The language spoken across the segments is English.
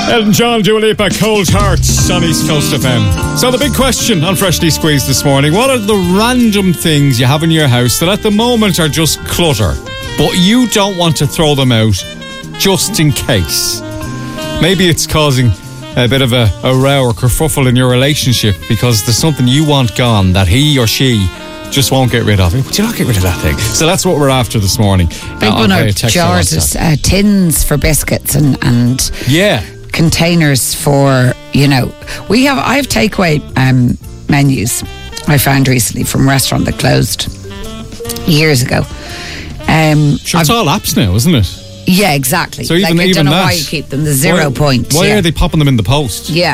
Elton John, Dua Lipa, Cold Hearts on East Coast FM. So the big question on Freshly Squeezed this morning: what are the random things you have in your house that at the moment are just clutter, but you don't want to throw them out just in case? Maybe it's causing a bit of a row or kerfuffle in your relationship because there's something you want gone that he or she just won't get rid of. Would you not get rid of that thing? So that's what we're after this morning. Big one are jars, tins for biscuits and yeah, containers for, I have takeaway menus I found recently from a restaurant that closed years ago. Sure, it's all apps now, isn't it? Yeah, exactly. So even I don't know that, why you keep them. The 0 point. Why are they popping them in the post? Yeah.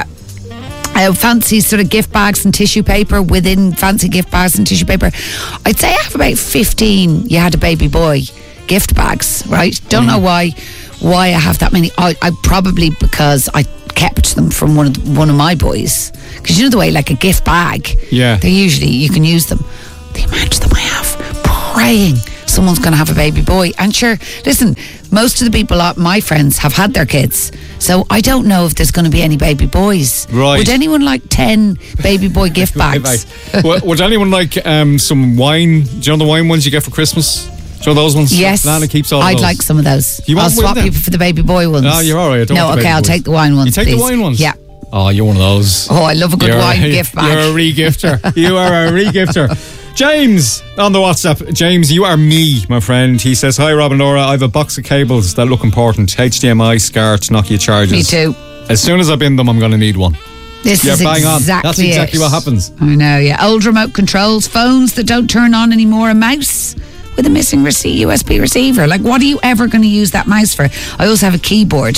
Fancy sort of gift bags and tissue paper within fancy gift bags and tissue paper. I'd say I have about 15 You Had a Baby Boy gift bags, right? Don't know why I have that many. I probably because I kept them from one of my boys. Because you know the way, like a gift bag, yeah, they're usually, you can use them. The amount of them I have, praying someone's going to have a baby boy. And sure, listen, most of the people, my friends, have had their kids, so I don't know if there's going to be any baby boys. Right. Would anyone like 10 baby boy gift bags? Would anyone like some wine? Do you know the wine ones you get for Christmas? Do you know those ones? Yes. Lana keeps all I'd those. like some of those. I'll swap people for the baby boy ones. No, you're all right. I don't want the baby I'll boys. take the wine ones. You take please. the wine ones? Yeah. Oh, you're one of those. Oh, I love a good wine gift bag. You're a re-gifter. You are a re-gifter. James on the WhatsApp. James, you are me, my friend. He says, hi, Rob and Laura. I have a box of cables that look important. HDMI, SCART, Nokia chargers. Me too. As soon as I bin them, I'm going to need one. This is bang exactly on. That's exactly what happens. I know, yeah. Old remote controls, phones that don't turn on anymore, a mouse with a missing USB receiver. Like, what are you ever going to use that mouse for? I also have a keyboard.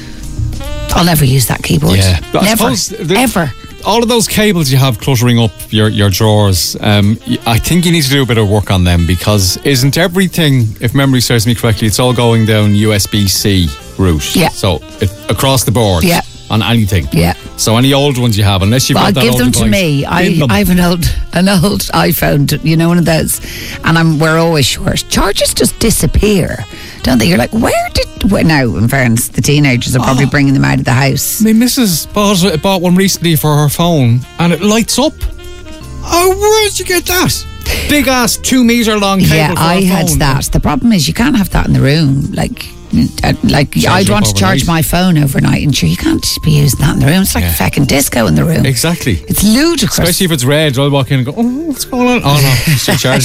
I'll never use that keyboard. Yeah. Never. Ever. All of those cables you have cluttering up your drawers, I think you need to do a bit of work on them, because isn't everything, if memory serves me correctly, it's all going down USB-C route. Yeah. So across the board. Yeah. On anything. Yeah. So any old ones you have, unless you've got that give old them device, to me. I have an old iPhone, one of those, and we're always short. Chargers just disappear, don't they? You're like, now, in fairness, the teenagers are probably bringing them out of the house. My missus bought one recently for her phone, and it lights up. Oh, where'd you get that? Big ass 2 meter long cable. Yeah, for I a had phone. that. The problem is you can't have that in the room. I'd want to charge my phone overnight, and sure, you can't just be using that in the room. It's like a fucking disco in the room. Exactly. It's ludicrous. Especially if it's red, I'll walk in and go, oh, what's going on? Oh no, it's still charged.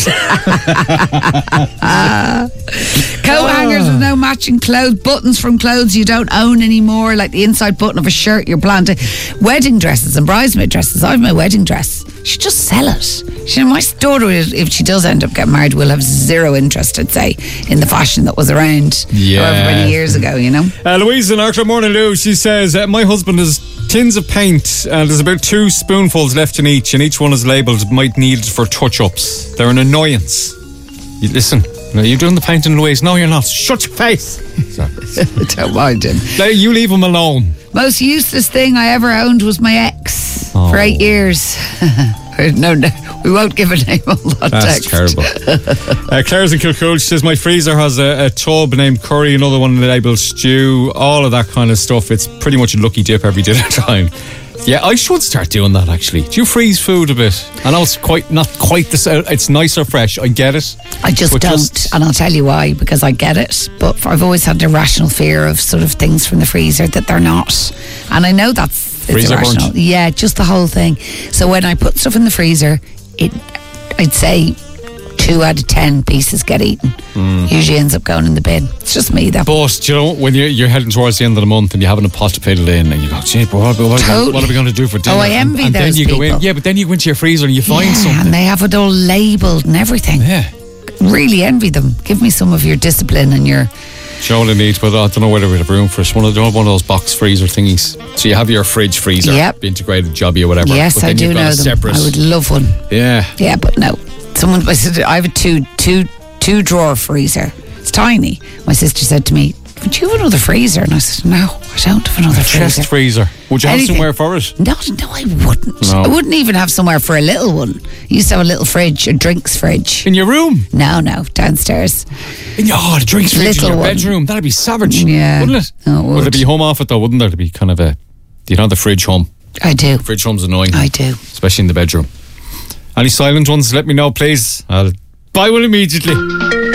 Coat hangers with no matching clothes, buttons from clothes you don't own anymore, like the inside button of a shirt you're planning. Wedding dresses and bridesmaid dresses. I have my wedding dress. You should just sell it. My daughter, if she does end up getting married, will have zero interest, I'd say, in the fashion that was around however many years ago, Louise in Arklow, morning, Lou. She says, my husband has tins of paint, and there's about 2 spoonfuls left in each, and each one is labelled might need for touch-ups. They're an annoyance. You listen. Are you doing the painting, Louise? No, you're not. Shut your face. Don't mind him. You leave him alone. Most useless thing I ever owned was my ex for 8 years. No, we won't give a name on that. That's terrible. Claire's in Kilcool. She says, my freezer has a tub named curry, another one labelled stew, all of that kind of stuff. It's pretty much a lucky dip every dinner time. Yeah, I should start doing that, actually. Do you freeze food a bit? I know it's not quite the same. It's nicer fresh. I get it. I just don't. And I'll tell you why, because I get it. But I've always had an irrational fear of sort of things from the freezer that they're not. And I know it's irrational. Burnt. Yeah, just the whole thing. So when I put stuff in the freezer, I'd say 2 out of 10 pieces get eaten. Usually ends up going in the bin. It's just me, though. But you know, when you're heading towards the end of the month and you haven't a pot to put it in, and you go, gee, what are we going to do for dinner? Oh, I envy and those then you people. go in, but then you go into your freezer and you find something, and they have it all labelled and everything. Yeah, really envy them. Give me some of your discipline and your. Surely needs, but I don't know whether we have room for it. One of those box freezer thingies. So you have your fridge freezer, integrated jobby or whatever. Yes, I do know them. Separate. I would love one. Yeah, but no. I said I have a two drawer freezer. It's tiny. My sister said to me, "Would you have another freezer?" And I said, "No, I I don't have another freezer. Chest freezer. Would you have somewhere for it? No, I wouldn't. No. I wouldn't even have somewhere for a little one. I used to have a little fridge, a drinks fridge. In your room? No, downstairs. The drinks fridge in your bedroom. That'd be savage. Yeah. Wouldn't it? No, it would. Would it be home off it though? Wouldn't there? To be kind of the fridge home. I do. Fridge home's annoying. I do. Especially in the bedroom. Any silent ones, let me know, please. I'll buy one immediately.